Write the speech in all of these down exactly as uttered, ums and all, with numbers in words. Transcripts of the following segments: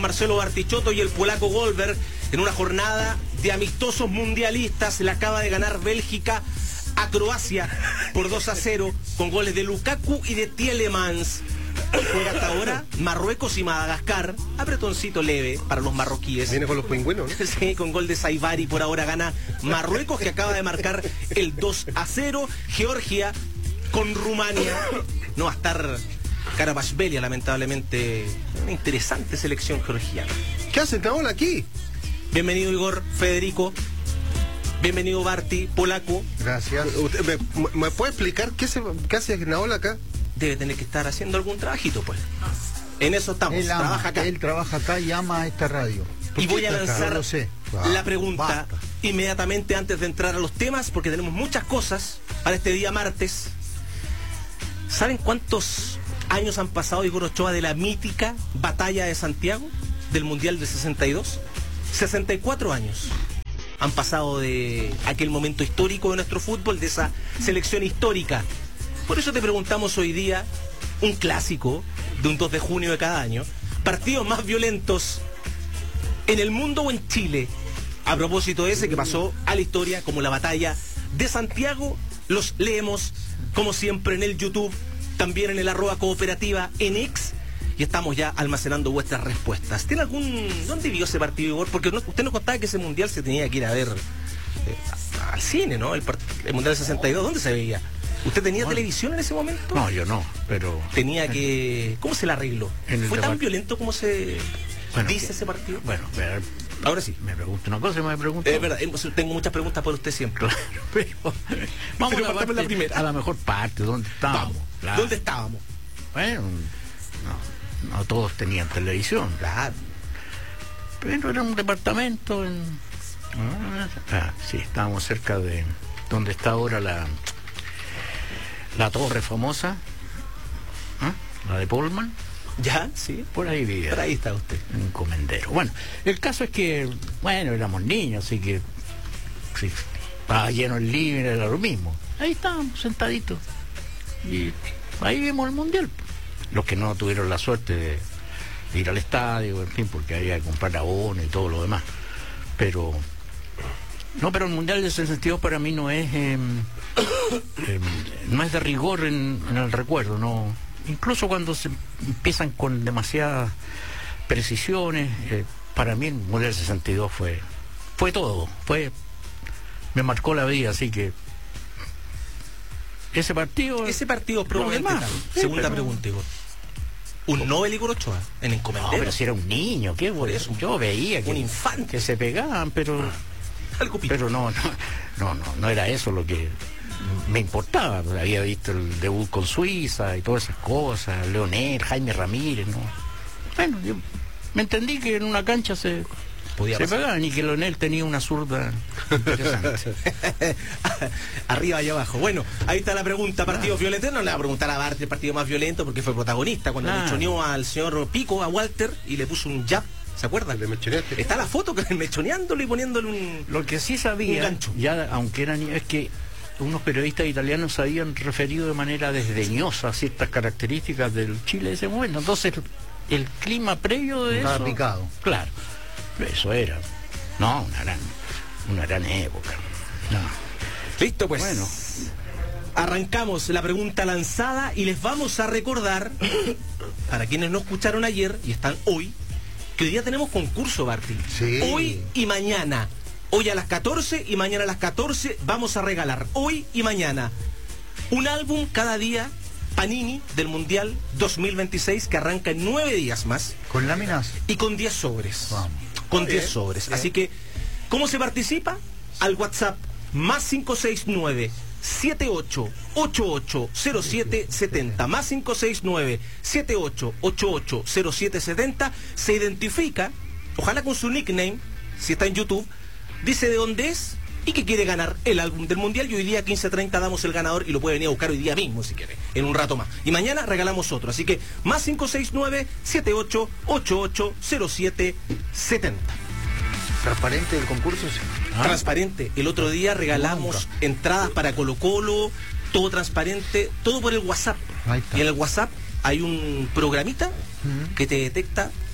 Marcelo Bartichotto y el polaco Goldberg en una jornada de amistosos mundialistas. Le acaba de ganar Bélgica a Croacia por dos a cero con goles de Lukaku y de Tielemans. Juega hasta ahora Marruecos y Madagascar. Apretoncito leve para los marroquíes. Viene con los pingüinos, ¿no? Sí, con gol de Saibari. Por ahora gana Marruecos, que acaba de marcar el dos a cero. Georgia con Rumania. No va a estar Karabashvelia, lamentablemente. Una interesante selección georgiana. ¿Qué hace Naola aquí? Bienvenido Igor, Federico. Bienvenido Barty, polaco. Gracias. ¿Usted me, me puede explicar qué, se, qué hace Naola acá? Debe tener que estar haciendo algún trabajito, pues. En eso estamos. Él ama, trabaja acá. Él trabaja acá y ama esta radio. Y voy a acá? lanzar No lo sé. la pregunta Basta. inmediatamente antes de entrar a los temas, porque tenemos muchas cosas para este día martes. ¿Saben cuántos años han pasado, Igor Ochoa, de la mítica batalla de Santiago, del Mundial del sesenta y dos? sesenta y cuatro años han pasado de aquel momento histórico de nuestro fútbol, de esa selección histórica. Por eso te preguntamos hoy día, un clásico de un dos de junio de cada año, partidos más violentos en el mundo o en Chile, a propósito de ese que pasó a la historia como la batalla de Santiago. Los leemos como siempre en el YouTube, también en el arroba cooperativa en X, y estamos ya almacenando vuestras respuestas. ¿Tiene algún... ¿Dónde vio ese partido, Igor? Porque no, usted nos contaba que ese mundial se tenía que ir a ver eh, a- al cine, ¿no? El, part- el mundial del sesenta y dos, ¿dónde se veía? ¿Usted tenía Bueno. televisión en ese momento? No, yo no, pero... Tenía que... ¿Cómo se la arregló? En el ¿Fue tan debate. violento como se Bueno, dice que- ese partido? Bueno, pero Ahora sí. me pregunto una cosa y me pregunto... Es verdad, eh, tengo muchas preguntas para usted siempre. Claro, pero... Vamos Pero a la, partamos parte- la primera. a la mejor parte, ¿dónde estábamos? Vamos. Claro. ¿Dónde estábamos? Bueno, no, no todos tenían televisión, Claro. pero era un departamento en... Ah, sí, estábamos cerca de donde está ahora la la torre famosa, ¿ah? La de Pullman. ¿Ya? Sí. Por ahí vivía. Por ahí está usted. Un comendero. Bueno, el caso es que, bueno, éramos niños, así que sí, estaba lleno el living, era lo mismo. Ahí estábamos sentaditos. Y ahí vimos el mundial. Los que no tuvieron la suerte de, de ir al estadio, en fin, porque había que comprar abono y todo lo demás. Pero, no, pero el mundial del sesenta y dos para mí no es, eh, eh, no es de rigor en, en el recuerdo, no. Incluso cuando se empiezan con demasiadas precisiones, eh, para mí el Mundial sesenta y dos fue fue todo, fue me marcó la vida, así que ese partido... Ese partido lo probablemente demás, tal. sí, Segunda pero- pregunta, Igor. ¿Un Nobel, Igor Ochoa? En No, encomendero. pero si era un niño, qué bueno. eso, Yo veía que, un infante. que se pegaban, pero Algo pito. pero no, no, no, no, no era eso lo que me importaba. Había visto el debut con Suiza y todas esas cosas, Leonel, Jaime Ramírez, ¿no? Bueno, yo me entendí que en una cancha se, Podía se pasar. pegaban y que Leonel tenía una zurda interesante. Arriba y abajo. Bueno, ahí está la pregunta. ¿Partidos violentos? No le va a preguntar a Bart el partido más violento porque fue protagonista cuando Claro. le choneó al señor Pico, a Walter, y le puso un jab. ¿Se acuerdan? Le mechoneaste. Está la foto que mechoneándolo y poniéndole un... Lo que sí Un sabía, gancho. ya aunque eran, es que unos periodistas italianos se habían referido de manera desdeñosa a ciertas características del Chile de ese momento. Entonces, el clima previo de Estaba eso... picado. Claro, eso era, no, una gran, una gran época. No. Listo, pues. Bueno. Arrancamos la pregunta lanzada y les vamos a recordar, para quienes no escucharon ayer y están hoy, que hoy día tenemos concurso, Barty. Sí. Hoy y mañana. Hoy a las catorce y mañana a las catorce vamos a regalar, hoy y mañana, un álbum cada día Panini del Mundial dos mil veintiséis que arranca en nueve días más ¿Con láminas? y con diez sobres. Vamos. Con Bien, diez sobres. bien. Así que, ¿cómo se participa? Al WhatsApp más cinco seis nueve, siete ocho ocho ocho cero siete siete cero. Más cinco seis nueve, siete ocho ocho ocho cero siete siete cero. Se identifica, ojalá con su nickname, si está en YouTube, dice de dónde es y que quiere ganar el álbum del Mundial. Y hoy día quince treinta damos el ganador y lo puede venir a buscar hoy día mismo si quiere, en un rato más. Y mañana regalamos otro. Así que más cinco seis nueve, siete ocho ocho ocho cero siete siete cero. ¿Transparente el concurso? Sí. Ah. Transparente. El otro día regalamos entradas para Colo Colo, todo transparente, todo por el WhatsApp. Ahí está. Y en el WhatsApp hay un programita Ujú. que te detecta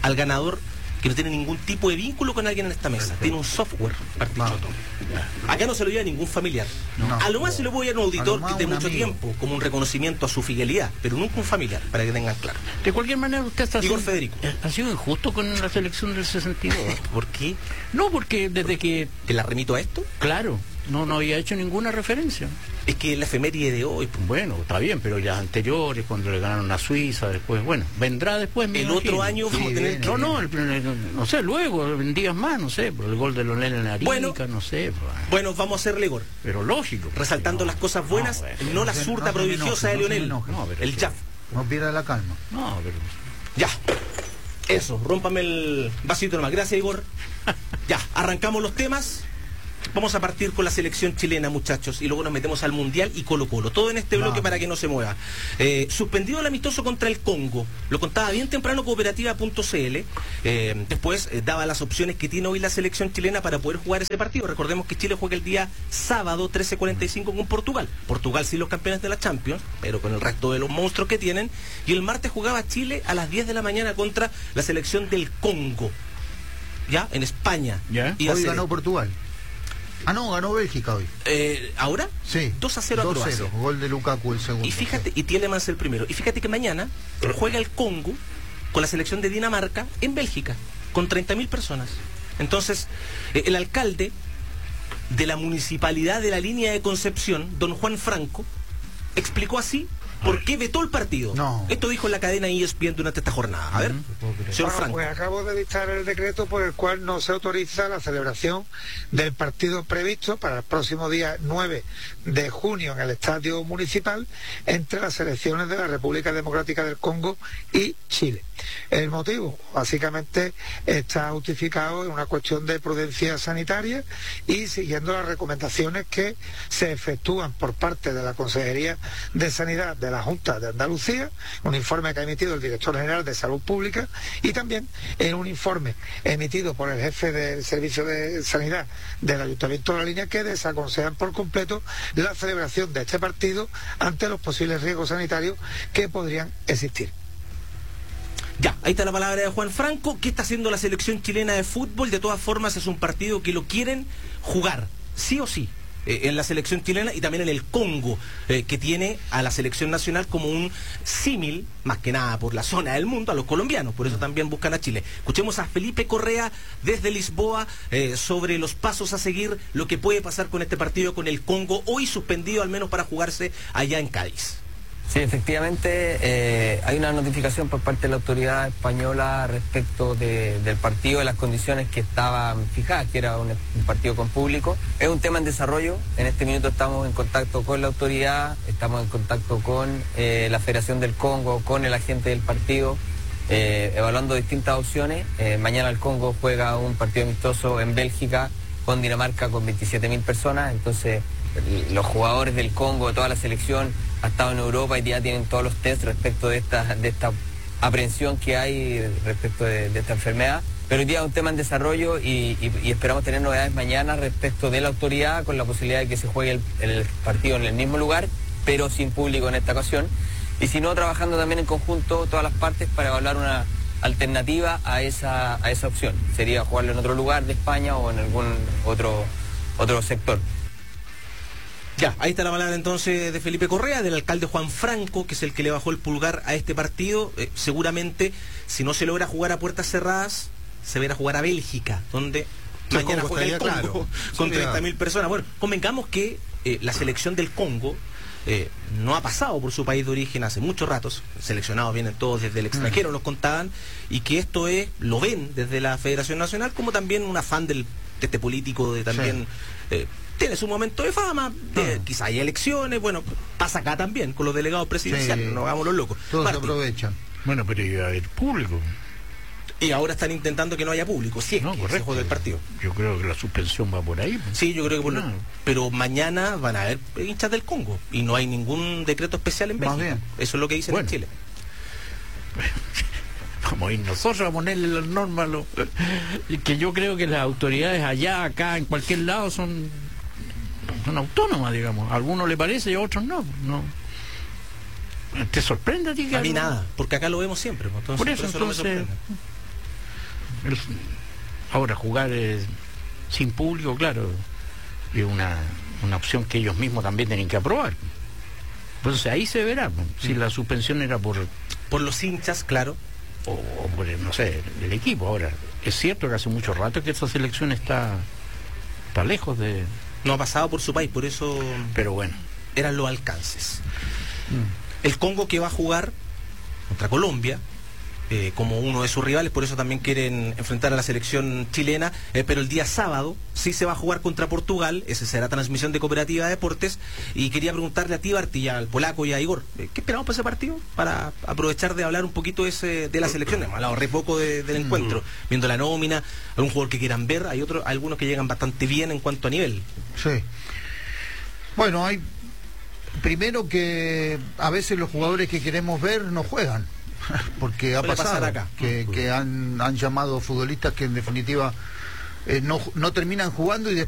al ganador que no tiene ningún tipo de vínculo con alguien en esta mesa. Perfecto. Tiene un software partichoto. Acá no se lo lleva ningún familiar. No, a lo más no. Se lo voy a un auditor de mucho amigo. tiempo, como un reconocimiento a su fidelidad, pero nunca un familiar, para que tengan claro. De cualquier manera, usted está Igor Federico. ha sido injusto con la selección del sesenta y dos. ¿Por qué? No, porque desde que... ¿Te la remito a esto? Claro, no, no había hecho ninguna referencia. Es que es la efeméride de hoy. Pues. Bueno, está bien, pero ya anteriores, cuando le ganaron a Suiza, después, bueno, vendrá después. El imagino. Otro año vamos sí, a tener... No, no, el, el, no sé, luego, en días más, no sé, por el gol de Lonel en Arica, bueno, no sé. Pues. Bueno, vamos a hacerle gol. Pero lógico. Resaltando no, las cosas buenas, no, bueno, no la zurda no prodigiosa enoje, de Lionel. No, no, el jab. No pierda la calma. No, pero... Ya. Eso, rómpame el vasito nomás. Gracias, Igor. Ya, arrancamos los temas. Vamos a partir con la selección chilena, muchachos, y luego nos metemos al Mundial y Colo Colo. Todo en este bloque no. para que no se mueva. Eh, suspendido el amistoso contra el Congo. Lo contaba bien temprano cooperativa punto c l. Eh, después eh, daba las opciones que tiene hoy la selección chilena para poder jugar ese partido. Recordemos que Chile juega el día sábado trece cuarenta y cinco con Portugal. Portugal sí los campeones de la Champions, pero con el resto de los monstruos que tienen. Y el martes jugaba Chile a las diez de la mañana contra la selección del Congo. ¿Ya? En España. ¿Ya? Hoy ganó Portugal. Ah, no, ganó Bélgica hoy. Eh, ¿Ahora? Sí. dos a cero a Croacia. dos a cero, gol de Lukaku el segundo. Y fíjate, y Tielemans el primero. Y fíjate que mañana juega el Congo con la selección de Dinamarca en Bélgica, con treinta mil personas. Entonces, eh, el alcalde de la municipalidad de la Línea de Concepción, don Juan Franco, explicó así por qué vetó el partido. No. Esto dijo en la cadena E S P N durante esta jornada. A ver, uh-huh. señor bueno, Franco. Pues acabo de dictar el decreto por el cual no se autoriza la celebración del partido previsto para el próximo día nueve de junio en el Estadio Municipal entre las selecciones de la República Democrática del Congo y Chile. El motivo, básicamente, está justificado en una cuestión de prudencia sanitaria y siguiendo las recomendaciones que se efectúan por parte de la Consejería de Sanidad de la Junta de Andalucía, un informe que ha emitido el Director General de Salud Pública y también en un informe emitido por el jefe del Servicio de Sanidad del Ayuntamiento de La Línea, que desaconsejan por completo la celebración de este partido ante los posibles riesgos sanitarios que podrían existir. Ya, ahí está la palabra de Juan Franco. ¿Qué está haciendo la selección chilena de fútbol? De todas formas es un partido que lo quieren jugar, sí o sí, eh, en la selección chilena y también en el Congo, eh, que tiene a la selección nacional como un símil, más que nada por la zona del mundo, a los colombianos, por eso también buscan a Chile. Escuchemos a Felipe Correa desde Lisboa eh, sobre los pasos a seguir, lo que puede pasar con este partido con el Congo, hoy suspendido al menos para jugarse allá en Cádiz. Sí, efectivamente, eh, hay una notificación por parte de la autoridad española respecto de, del partido, de las condiciones que estaban fijadas, que era un, un partido con público. Es un tema en desarrollo. En este minuto estamos en contacto con la autoridad, estamos en contacto con eh, la Federación del Congo, con el agente del partido, eh, evaluando distintas opciones. Eh, mañana el Congo juega un partido amistoso en Bélgica con Dinamarca con veintisiete mil personas, entonces los jugadores del Congo, de toda la selección, ha estado en Europa y ya tienen todos los test respecto de esta, de esta aprehensión que hay respecto de, de esta enfermedad. Pero hoy día es un tema en desarrollo y, y, y esperamos tener novedades mañana respecto de la autoridad, con la posibilidad de que se juegue el, el partido en el mismo lugar, pero sin público en esta ocasión. Y si no, trabajando también en conjunto todas las partes para evaluar una alternativa a esa, a esa opción. Sería jugarlo en otro lugar de España o en algún otro, otro sector. Ya, ahí está la palabra entonces de Felipe Correa, del alcalde Juan Franco, que es el que le bajó el pulgar a este partido. Eh, seguramente, si no se logra jugar a puertas cerradas, se verá jugar a Bélgica, donde el mañana Congo juega el Congo, claro. con sí, treinta mil personas. Bueno, convengamos que eh, la selección del Congo eh, no ha pasado por su país de origen hace muchos ratos. Seleccionados vienen todos desde el extranjero, mm. nos contaban, y que esto es, lo ven desde la Federación Nacional como también un afán del, de este político de también... Sí. Eh, tiene su momento de fama, de, ah. quizá hay elecciones, bueno, pasa acá también con los delegados presidenciales, sí. no hagamos los locos. Todos Martín. se aprovechan. Bueno, pero iba a haber público. Y ahora están intentando que no haya público, sí, no, correcto. Se juega el partido. Yo creo que la suspensión va por ahí. Sí, yo creo que por no. lo, pero mañana van a haber hinchas del Congo y no hay ningún decreto especial en Bélgica. Bien. Eso es lo que dicen bueno. en Chile. Vamos a ir nosotros a ponerle las normas, lo, que yo creo que las autoridades allá, acá, en cualquier lado son... son autónomas, digamos. A algunos le parece y a otros no. no. ¿Te sorprende a ti? A mí nada, porque acá lo vemos siempre. Entonces, por eso, por eso entonces... no El- ahora jugar eh, sin público, claro, es una, una opción que ellos mismos también tienen que aprobar. Entonces ahí se verá pues, si la suspensión era por Por los hinchas, claro. o, o por el, no sé, el equipo. Ahora, es cierto que hace mucho rato que esta selección está, está lejos de... No ha pasado por su país, por eso Pero bueno. eran los alcances. El Congo que va a jugar contra Colombia, eh, como uno de sus rivales, por eso también quieren enfrentar a la selección chilena, eh, pero el día sábado sí se va a jugar contra Portugal, esa será transmisión de Cooperativa de Deportes, y quería preguntarle a ti, Barti, al Polaco y a Igor, eh, ¿qué esperamos para ese partido? Para aprovechar de hablar un poquito ese, de la selección, hemos hablado re poco de, del encuentro, viendo la nómina, algún jugador que quieran ver, hay otros, algunos que llegan bastante bien en cuanto a nivel. Sí. Bueno, hay primero que a veces los jugadores que queremos ver no juegan, porque ha Suele pasar pasado acá. que, que han, han llamado futbolistas que en definitiva eh, no, no terminan jugando y después